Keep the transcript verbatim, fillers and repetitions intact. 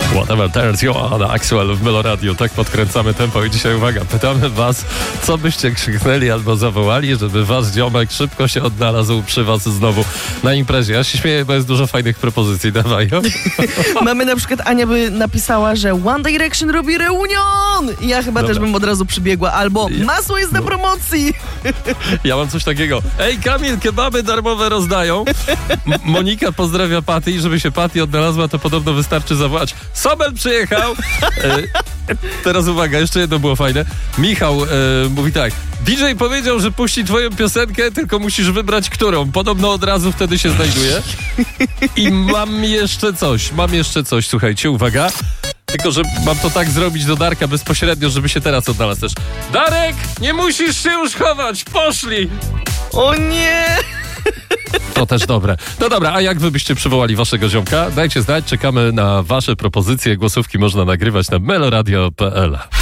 Whatever turns you on, Axwell w Melo Radio. Tak podkręcamy tempo i dzisiaj, uwaga, pytamy was, co byście krzyknęli albo zawołali, żeby wasz ziomek szybko się odnalazł przy was znowu na imprezie. Ja się śmieję, bo jest dużo fajnych propozycji. Dawaj. Mamy na przykład, Ania by napisała, że One Direction robi reunion! I ja chyba Dobra. też bym od razu przybiegła. Albo masło jest na promocji! Ja mam coś takiego. Ej, Kamil, kebaby darmowe rozdają. M- Monika pozdrawia Patty i żeby się Patty odnalazła, to podobno wystarczy zawołać: Sobel przyjechał! E, teraz uwaga, jeszcze jedno było fajne. Michał e, mówi tak: D J powiedział, że puści twoją piosenkę, tylko musisz wybrać którą. Podobno od razu wtedy się znajduje. I mam jeszcze coś, mam jeszcze coś, słuchajcie, uwaga. Tylko, że mam to tak zrobić do Darka bezpośrednio, żeby się teraz odnalazł też. Darek, nie musisz się już chować, poszli! O nie! To też dobre. No dobra, a jak wy byście przywołali waszego ziomka? Dajcie znać, czekamy na wasze propozycje. Głosówki można nagrywać na meloradio kropka p l.